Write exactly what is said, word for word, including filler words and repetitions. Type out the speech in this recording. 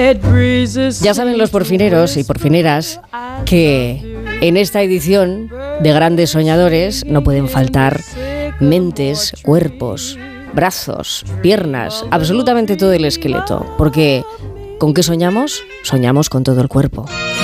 Ya saben los porfineros y porfineras que en esta edición de Grandes Soñadores no pueden faltar mentes, cuerpos, brazos, piernas, absolutamente todo el esqueleto, porque ¿con qué soñamos? Soñamos con todo el cuerpo.